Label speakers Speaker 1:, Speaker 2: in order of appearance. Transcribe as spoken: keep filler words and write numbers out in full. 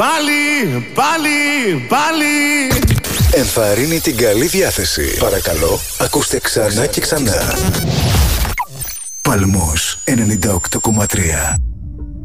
Speaker 1: Πάλι, πάλι, πάλι.
Speaker 2: Ενθαρρύνει την καλή διάθεση. Παρακαλώ, ακούστε ξανά και ξανά. Παλμός ενενήντα οκτώ κόμμα τρία.